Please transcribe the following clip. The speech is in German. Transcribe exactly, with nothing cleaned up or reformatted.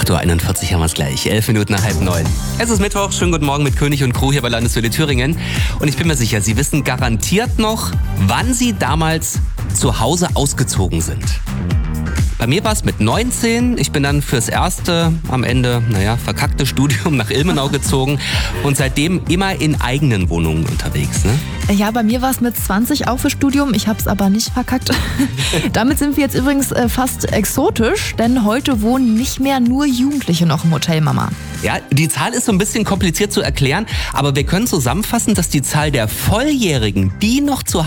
acht Uhr einundvierzig haben wir es gleich. Elf Minuten nach halb neun. Es ist Mittwoch. Schönen guten Morgen mit König und Crew hier bei Landeswelle Thüringen. Und ich bin mir sicher, Sie wissen garantiert noch, wann Sie damals zu Hause ausgezogen sind. Bei mir war es mit neunzehn. Ich bin dann fürs erste, am Ende, naja, verkackte Studium nach Ilmenau gezogen und seitdem immer in eigenen Wohnungen unterwegs, ne? Ja, bei mir war es mit zwanzig auch für Studium. Ich habe es aber nicht verkackt. Damit sind wir jetzt übrigens äh, fast exotisch, denn heute wohnen nicht mehr nur Jugendliche noch im Hotel, Mama. Ja, die Zahl ist so ein bisschen kompliziert zu erklären, aber wir können zusammenfassen, dass die Zahl der Volljährigen, die noch zu